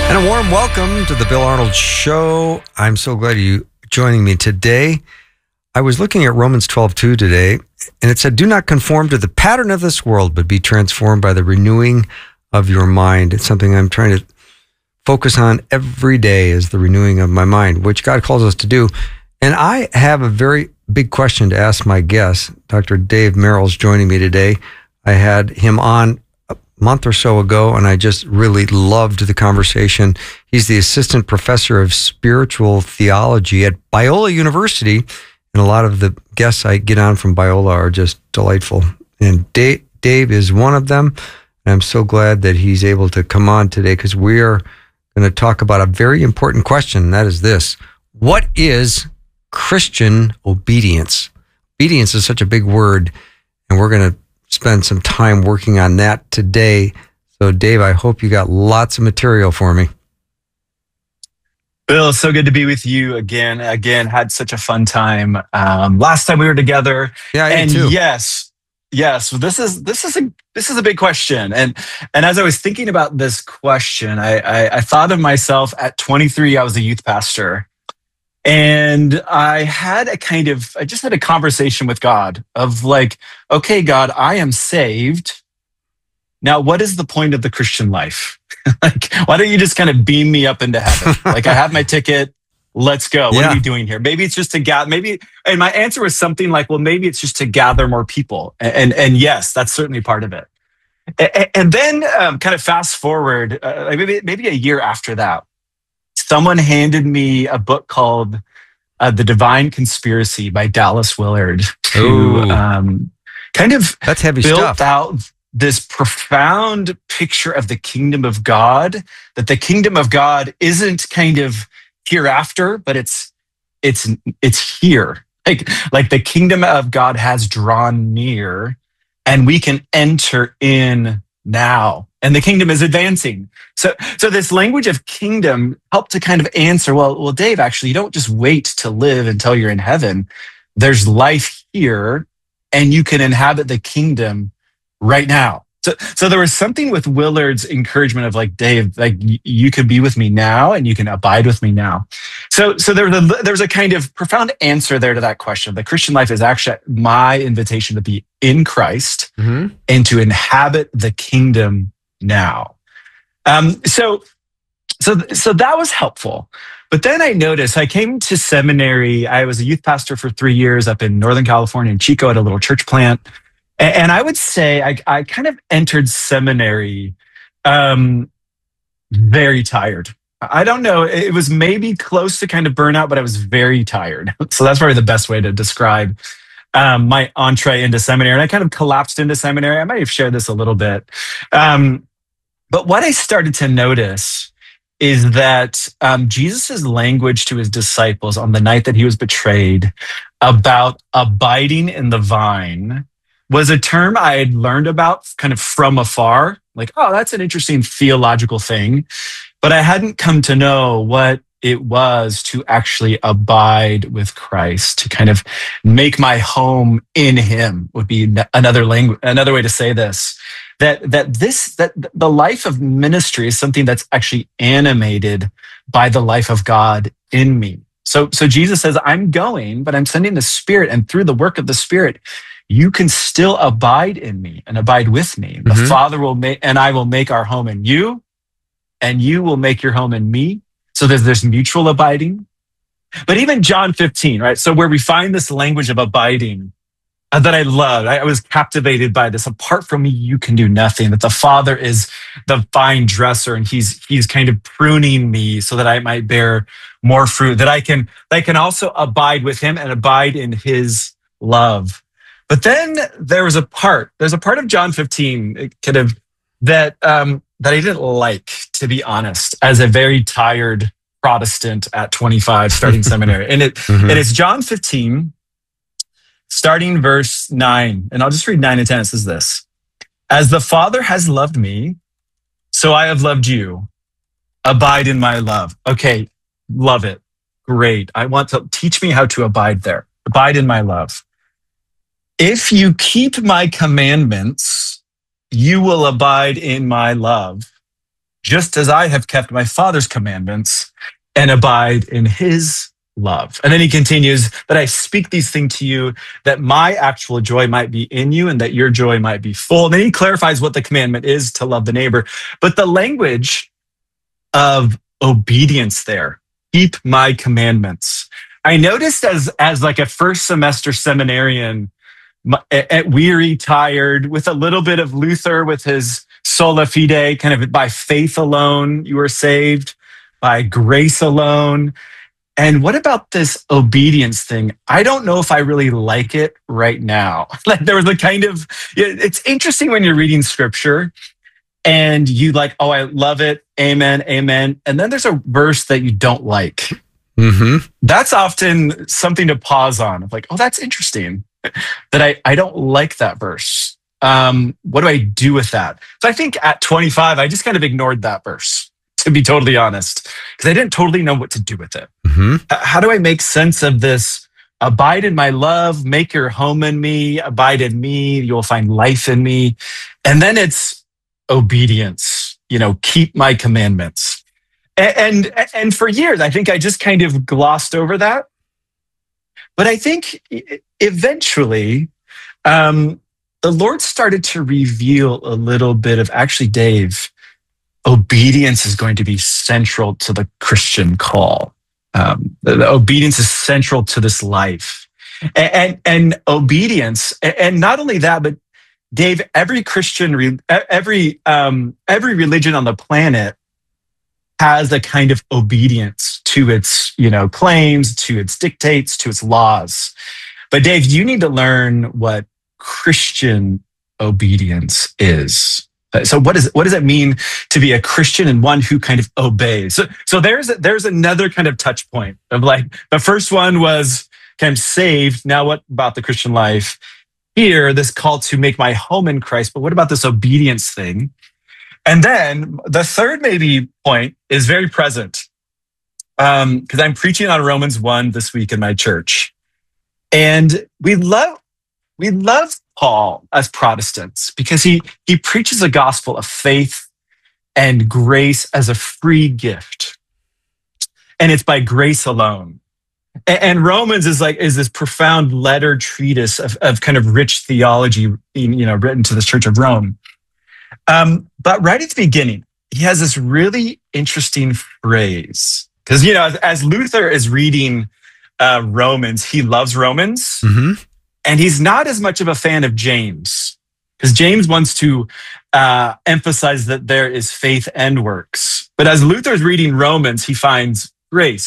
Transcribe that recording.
And a warm welcome to the Bill Arnold Show. I'm so glad you joining me today. I was looking at Romans 12:2 today, and it said, "Do not conform to the pattern of this world, but be transformed by the renewing of your mind." It's something I'm trying to focus on every day, is the renewing of my mind, which God calls us to do. And I have a very big question to ask my guest. Dr. Dave Merrill's joining me today. I had him on month or so ago, and I just really loved the conversation. He's the assistant professor of spiritual theology at Biola University, and a lot of the guests I get on from Biola are just delightful. And Dave is one of them, and I'm so glad that he's able to come on today, because we are going to talk about a very important question, and that is this: what is Christian obedience? Obedience is such a big word, and we're going to spend some time working on that today. So, Dave, I hope you got lots of material for me. Bill, so good to be with you again. Had such a fun time last time we were together. Yeah, and too. Yes. Well, this is a big question. And as I was thinking about this question, I thought of myself at 23. I was a youth pastor. And I just had a conversation with God of like, okay, God, I am saved. Now, what is the point of the Christian life? Like, why don't you just kind of beam me up into heaven? Like, I have my ticket. Let's go. What are we doing here? Maybe it's just to gather, and my answer was something like, well, maybe it's just to gather more people. And yes, that's certainly part of it. And then kind of fast forward, maybe a year after that, someone handed me a book called The Divine Conspiracy by Dallas Willard, who that's heavy built stuff. out this profound picture of the kingdom of God, that the kingdom of God isn't kind of hereafter, but it's here. Like the kingdom of God has drawn near, and we can enter in now. And the kingdom is advancing. So this language of kingdom helped to kind of answer, well, Dave, actually, you don't just wait to live until you're in heaven. There's life here, and you can inhabit the kingdom right now. So there was something with Willard's encouragement of like, Dave, like you could be with me now, and you can abide with me now. So there's a kind of profound answer there to that question. The Christian life is actually my invitation to be in Christ and to inhabit the kingdom now. So that was helpful. But then I noticed I came to seminary. I was a youth pastor for 3 years up in Northern California in Chico at a little church plant. And I would say I kind of entered seminary very tired. I don't know. It was maybe close to kind of burnout, but I was very tired. So that's probably the best way to describe my entree into seminary. And I kind of collapsed into seminary. I might have shared this a little bit. But what I started to notice is that Jesus' language to his disciples on the night that he was betrayed about abiding in the vine was a term I had learned about kind of from afar. Like, oh, that's an interesting theological thing. But I hadn't come to know what it was to actually abide with Christ, to kind of make my home in him would be another way to say this. That the life of ministry is something that's actually animated by the life of God in me. So Jesus says, I'm going, but I'm sending the Spirit, and through the work of the Spirit, you can still abide in me and abide with me. The Father will make, and I will make our home in you, and you will make your home in me. So there's mutual abiding. But even John 15, right? So where we find this language of abiding that I loved, I was captivated by this. Apart from me, you can do nothing. That the Father is the vine dresser, and he's kind of pruning me so that I might bear more fruit. That I can also abide with him and abide in his love. But then there's a part of John 15 kind of that I didn't like, to be honest, as a very tired Protestant at 25 starting seminary. And it's John 15, starting verse 9. And I'll just read 9 and 10. It says this: As the Father has loved me, so I have loved you. Abide in my love. Okay, love it. Great. I want to teach me how to abide there. Abide in my love. If you keep my commandments, you will abide in my love, just as I have kept my Father's commandments and abide in his love. And then he continues, that I speak these things to you, that my actual joy might be in you and that your joy might be full. And then he clarifies what the commandment is, to love the neighbor. But the language of obedience there, keep my commandments. I noticed as like a first semester seminarian, at weary, tired, with a little bit of Luther with his sola fide, kind of by faith alone, you are saved, by grace alone. And what about this obedience thing? I don't know if I really like it right now. Like there was a kind of, it's interesting when you're reading scripture and you like, oh, I love it. Amen, amen. And then there's a verse that you don't like. Mm-hmm. That's often something to pause on. Of like, oh, that's interesting that I don't like that verse. What do I do with that? So I think at 25, I just kind of ignored that verse, to be totally honest, because I didn't totally know what to do with it. Mm-hmm. How do I make sense of this? Abide in my love, make your home in me, abide in me, you'll find life in me. And then it's obedience, keep my commandments. And for years, I think I just kind of glossed over that. But I think eventually, the Lord started to reveal a little bit of, actually, Dave, obedience is going to be central to the Christian call. The obedience is central to this life. And obedience, and not only that, but Dave, every Christian, every religion on the planet has a kind of obedience to its, claims, to its dictates, to its laws. But Dave, you need to learn what Christian obedience is. So what does it mean to be a Christian and one who kind of obeys? So there's another kind of touch point of like, the first one was kind of saved. Now what about the Christian life? Here, this call to make my home in Christ, but what about this obedience thing? And then the third maybe point is very present, because I'm preaching on Romans 1 this week in my church. And we love Paul as Protestants because he preaches a gospel of faith and grace as a free gift. And it's by grace alone. And Romans is this profound letter treatise of kind of rich theology, written to the Church of Rome. But right at the beginning, he has this really interesting phrase. Because, as Luther is reading Romans, he loves Romans. Mm-hmm. And he's not as much of a fan of James. Because James wants to emphasize that there is faith and works. But as Luther is reading Romans, he finds grace